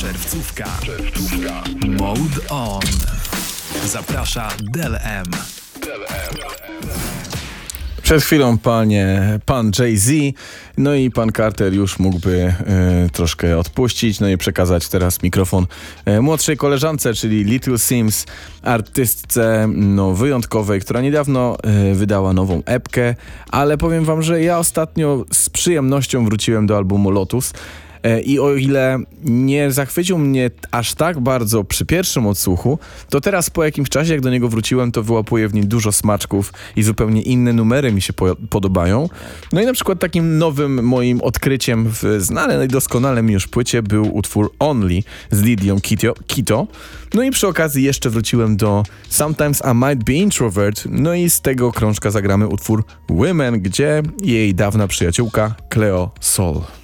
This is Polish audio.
Czerwcówka. Mode On. Zaprasza Del M. Przed chwilą pan Jay-Z, no i pan Carter już mógłby troszkę odpuścić, no i przekazać teraz mikrofon młodszej koleżance, czyli Little Simz, artystce wyjątkowej, która niedawno wydała nową epkę, ale powiem wam, że ja ostatnio z przyjemnością wróciłem do albumu Lotus. I o ile nie zachwycił mnie aż tak bardzo przy pierwszym odsłuchu, to teraz po jakimś czasie, jak do niego wróciłem, to wyłapuję w nim dużo smaczków i zupełnie inne numery mi się podobają. No i na przykład takim nowym moim odkryciem w znanej doskonale mi już płycie był utwór Only z Lidią Keto. No i przy okazji jeszcze wróciłem do Sometimes I Might Be Introvert, no i z tego krążka zagramy utwór Women, gdzie jej dawna przyjaciółka Cleo Sol.